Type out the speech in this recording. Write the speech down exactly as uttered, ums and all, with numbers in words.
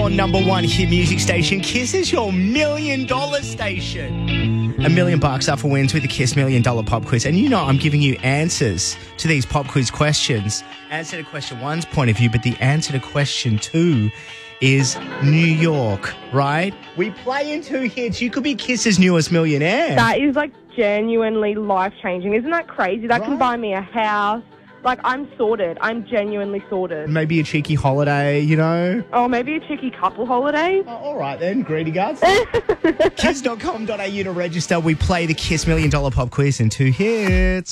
your number one hit music station. Kiss is your million dollar station. A million bucks up for wins with the Kiss Million Dollar Pop Quiz. And you know I'm giving you answers to these pop quiz questions. Answer to question one's point of view, but the answer to question two is New York, right? We play in two hits. You could be Kiss's newest millionaire. That is like genuinely life-changing. Isn't that crazy? That Right. can buy me a house. Like, I'm sorted. I'm genuinely sorted. Maybe a cheeky holiday, you know? Oh, maybe a cheeky couple holiday. Oh, all right then, greedy guts. kiss dot com dot a u to register. We play the Kiss Million Dollar Pop Quiz in two hits.